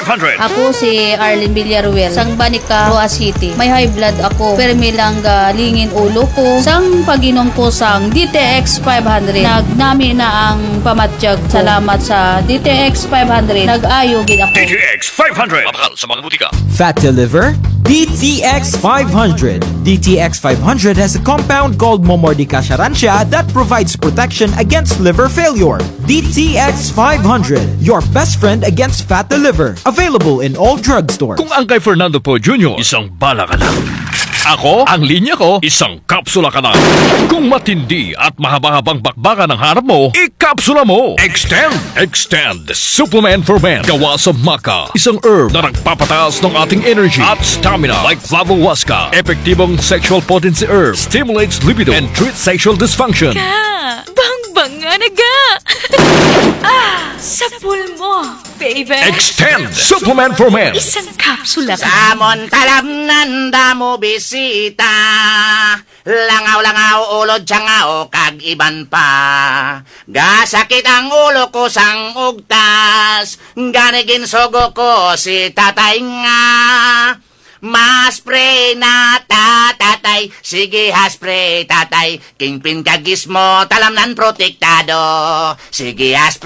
500. Ako si Arlene Villaruel, sang Banica, Roa City. May high blood ako, permi lang galingin ulo ko. Sang paginom ko sang DTX 500. Nagnami na ang pamatsyag. Salamat sa DTX 500. Nag-ayo gid ako. DTX 500. Mapakal sa mga butika. Fatty liver? DTX 500. DTX 500 has a compound called Momordica charantria that provides protection against liver failure. DTX 500, your best friend against fatty liver. Available in all drugstores. Kung ang kay Fernando po Jr., isang bala ka na. Ako, ang linya ko, isang kapsula ka na. Kung matindi at mahaba-habang bakbakan ang harap mo, ikapsula mo. Extend Supplement for Men. Gawa sa maca, isang herb na nagpapataas ng ating energy at stamina like Flavohuasca. Epektibong sexual potency herb, stimulates libido and treats sexual dysfunction. Bang nga naga! Sapul mo, baby! Extend Supplement for Men. Isang kapsula ka. Samon talamnan damo bisita. Langaw ulod tiyangao kag iban pa. Gasakit ang ulo ko sang ugtas. Ganigin sogo ko si tatay nga. Maspray na tatay. Sige haspray tatay. Kingpin kagis mo talamnan protektado. Sige haspray.